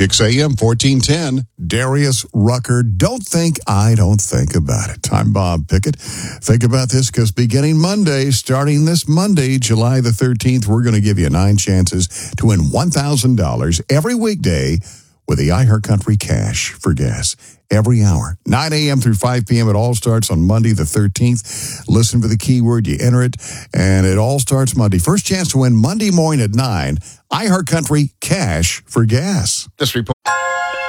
Kicks AM 1410. Darius Rucker, don't think I don't think about it. I'm Bob Pickett. Think about this because beginning Monday, starting this Monday, July the 13th, we're going to give you 9 chances to win $1,000 every weekday with the iHeartCountry Cash for Gas. Every hour, 9 a.m. through 5 p.m. It all starts on Monday the 13th. Listen for the keyword, you enter it, and it all starts Monday. First chance to win Monday morning at 9, iHeartCountry Cash for Gas. This report.